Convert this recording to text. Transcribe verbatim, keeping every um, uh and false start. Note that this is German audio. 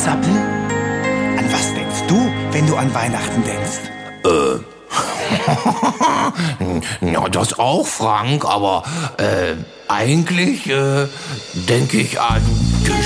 Zappel? An was denkst du, wenn du an Weihnachten denkst? Äh. Ja, das auch, Frank, aber äh, eigentlich äh, denke ich an